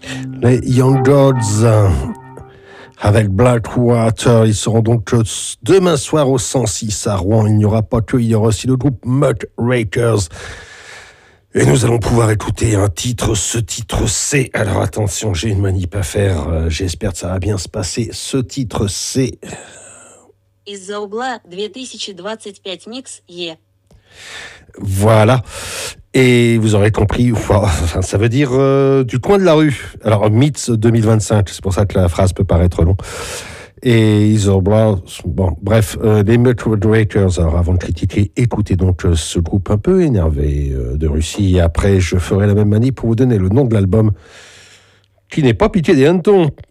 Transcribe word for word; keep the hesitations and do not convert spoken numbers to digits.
Les Young Gods avec Blackwater, ils seront donc demain soir au cent six à Rouen. Il n'y aura pas que, il y aura aussi le groupe Muckrakers. Et nous allons pouvoir écouter un titre, ce titre c'est, alors attention, j'ai une manip à faire, j'espère que ça va bien se passer. Ce titre c'est... Из-за угла две тысячи двадцать пять микс Е. Voilà. Et vous aurez compris, enfin, ça veut dire euh, du coin de la rue. Alors, M I T S deux mille vingt-cinq, c'est pour ça que la phrase peut paraître long. Et Isobla, bon, bref, euh, les Muckrakers, alors avant de critiquer, écoutez donc euh, ce groupe un peu énervé euh, de Russie. Et après, je ferai la même manip pour vous donner le nom de l'album, qui n'est pas Pitié des hannetons.